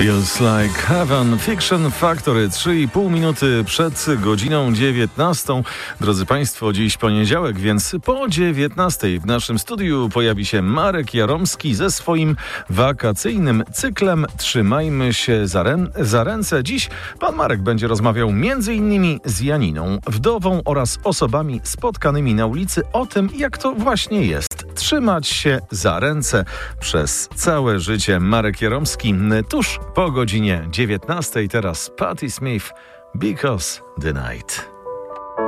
Feels Like Heaven, Fiction Factory, 3,5 minuty przed godziną 19. Drodzy Państwo, dziś poniedziałek, więc po 19 w naszym studiu pojawi się Marek Jaromski ze swoim wakacyjnym cyklem Trzymajmy się za ręce. Dziś pan Marek będzie rozmawiał m.in. z Janiną, wdową oraz osobami spotkanymi na ulicy o tym, jak to właśnie jest trzymać się za ręce przez całe życie. Marek Jaromski tuż po godzinie 19. Teraz Patti Smith, Because the Night.